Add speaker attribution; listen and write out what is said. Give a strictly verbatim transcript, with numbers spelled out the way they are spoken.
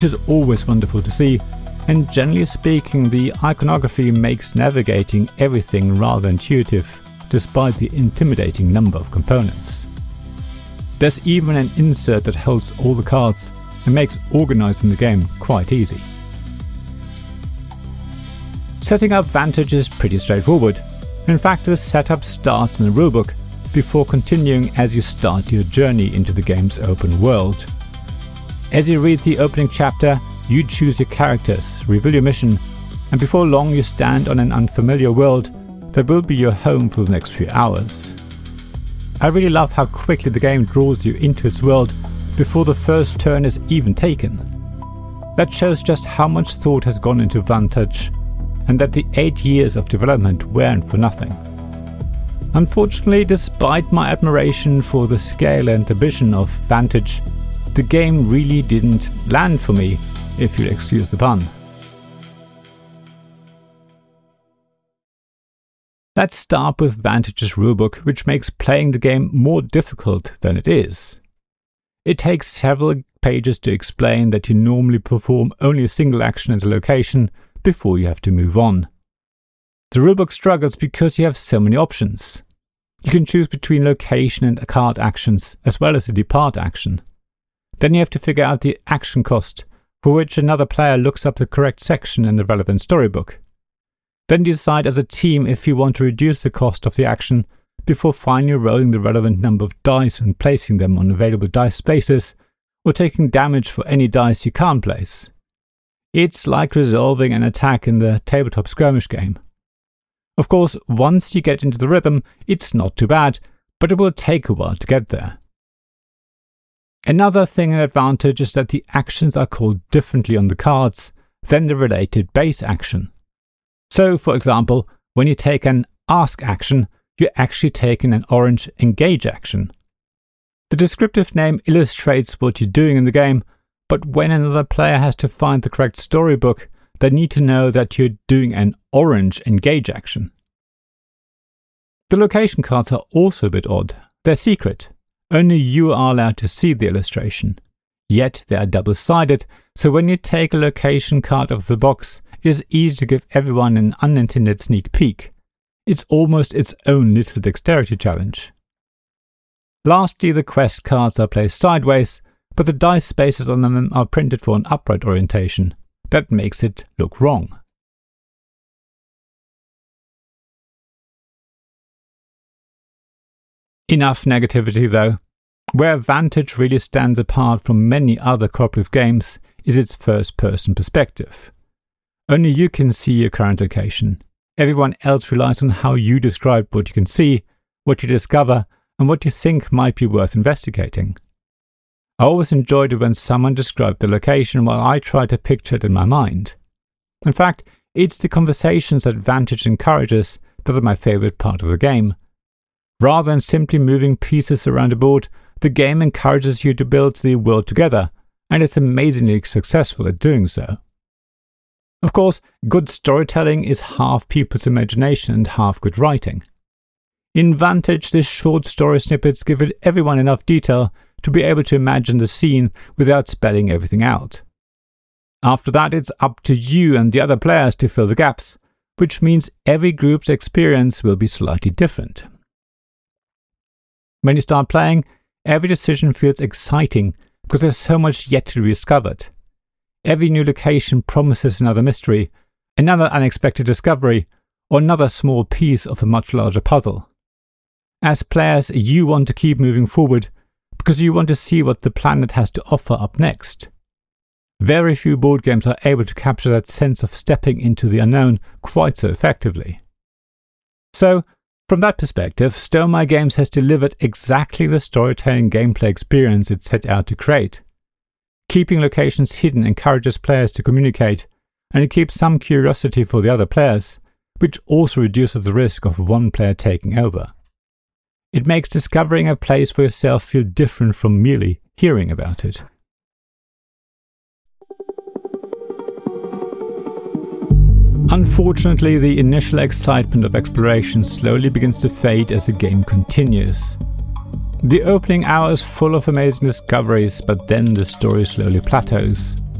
Speaker 1: is always wonderful to see, and generally speaking the iconography makes navigating everything rather intuitive, despite the intimidating number of components. There's even an insert that holds all the cards and makes organising the game quite easy. Setting up Vantage is pretty straightforward. In fact, the setup starts in the rulebook before continuing as you start your journey into the game's open world. As you read the opening chapter, you choose your characters, reveal your mission, and before long you stand on an unfamiliar world that will be your home for the next few hours. I really love how quickly the game draws you into its world before the first turn is even taken. That shows just how much thought has gone into Vantage, and that the eight years of development weren't for nothing. Unfortunately, despite my admiration for the scale and ambition of Vantage, the game really didn't land for me, if you'll excuse the pun. Let's start with Vantage's rulebook, which makes playing the game more difficult than it is. It takes several pages to explain that you normally perform only a single action at a location before you have to move on. The rulebook struggles because you have so many options. You can choose between location and card actions, as well as a depart action. Then you have to figure out the action cost, for which another player looks up the correct section in the relevant storybook. Then decide as a team if you want to reduce the cost of the action before finally rolling the relevant number of dice and placing them on available dice spaces, or taking damage for any dice you can't place. It's like resolving an attack in the tabletop skirmish game. Of course, once you get into the rhythm, it's not too bad, but it will take a while to get there. Another thing in Vantage is that the actions are called differently on the cards than the related base action. So, for example, when you take an Ask action, you're actually taking an orange Engage action. The descriptive name illustrates what you're doing in the game, but when another player has to find the correct storybook, they need to know that you're doing an orange Engage action. The location cards are also a bit odd. They're secret. Only you are allowed to see the illustration. Yet they are double-sided, so when you take a location card out of the box, it is easy to give everyone an unintended sneak peek. It's almost its own little dexterity challenge. Lastly, the quest cards are placed sideways, but the dice spaces on them are printed for an upright orientation. That makes it look wrong. Enough negativity though. Where Vantage really stands apart from many other cooperative games is its first-person perspective. Only you can see your current location. Everyone else relies on how you describe what you can see, what you discover, and what you think might be worth investigating. I always enjoyed it when someone described the location while I tried to picture it in my mind. In fact, it's the conversations that Vantage encourages that are my favourite part of the game. Rather than simply moving pieces around a board, the game encourages you to build the world together, and it's amazingly successful at doing so. Of course, good storytelling is half people's imagination and half good writing. In Vantage, the short story snippets give it everyone enough detail to be able to imagine the scene without spelling everything out. After that, it's up to you and the other players to fill the gaps, which means every group's experience will be slightly different. When you start playing, every decision feels exciting because there's so much yet to be discovered. Every new location promises another mystery, another unexpected discovery, or another small piece of a much larger puzzle. As players, you want to keep moving forward because you want to see what the planet has to offer up next. Very few board games are able to capture that sense of stepping into the unknown quite so effectively. So, from that perspective, Stonemaier Games has delivered exactly the storytelling gameplay experience it set out to create. Keeping locations hidden encourages players to communicate, and it keeps some curiosity for the other players, which also reduces the risk of one player taking over. It makes discovering a place for yourself feel different from merely hearing about it. Unfortunately, the initial excitement of exploration slowly begins to fade as the game continues. The opening hour is full of amazing discoveries, but then the story slowly plateaus.